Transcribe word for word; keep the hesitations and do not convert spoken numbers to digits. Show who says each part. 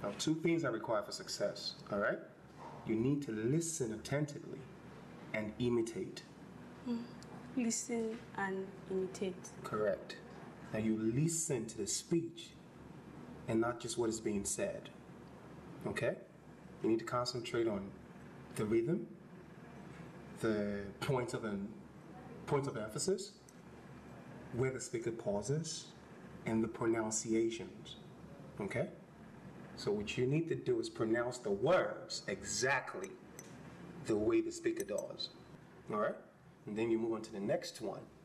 Speaker 1: Now, two things are required for success, all right? You need to listen attentively and imitate.
Speaker 2: Mm. Listen and imitate.
Speaker 1: Correct. Now, you listen to the speech and not just what is being said, okay? You need to concentrate on the rhythm, the points of, an, points of emphasis, where the speaker pauses, and the pronunciations, okay? So what you need to do is pronounce the words exactly the way the speaker does, all right? And then you move on to the next one.